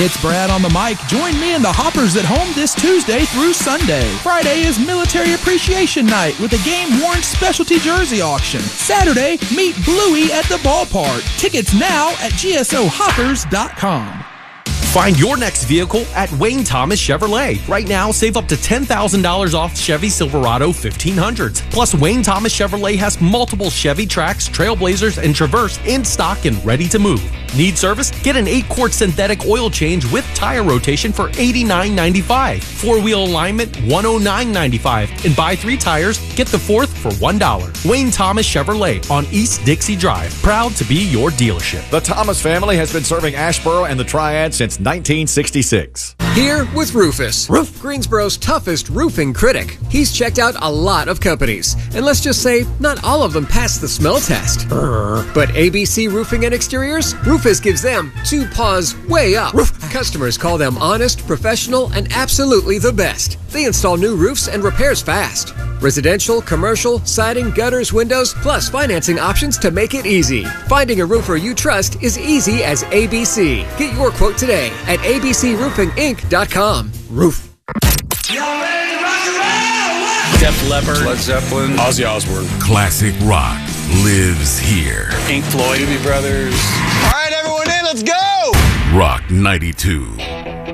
It's Brad on the mic. Join me and the Hoppers at home this Tuesday through Sunday. Friday is Military Appreciation Night with a game-worn specialty jersey auction. Saturday, meet Bluey at the ballpark. Tickets now at gsohoppers.com. Find your next vehicle at Wayne Thomas Chevrolet. Right now, save up to $10,000 off Chevy Silverado 1500s. Plus, Wayne Thomas Chevrolet has multiple Chevy Trax, Trailblazers, and Traverse in stock and ready to move. Need service? Get an 8-quart synthetic oil change with tire rotation for $89.95. 4-wheel alignment, $109.95. And buy 3 tires, get the 4th for $1. Wayne Thomas Chevrolet on East Dixie Drive. Proud to be your dealership. The Thomas family has been serving Asheboro and the Triad since 1966. Here with Rufus, Greensboro's toughest roofing critic. He's checked out a lot of companies, and let's just say not all of them pass the smell test. But ABC Roofing and Exteriors, Rufus gives them 2 paws way up. Customers call them honest, professional, and absolutely the best. They install new roofs and repairs fast. Residential, commercial, siding, gutters, windows, plus financing options to make it easy. Finding a roofer you trust is easy as ABC. Get your quote today at abcroofinginc.com. Roof. Y'all ready to rock and roll? Def Leppard, Led Zeppelin, Ozzy Osbourne. Classic rock lives here. Pink Floyd, Doobie Brothers. All right, everyone in, let's go! Rock 92.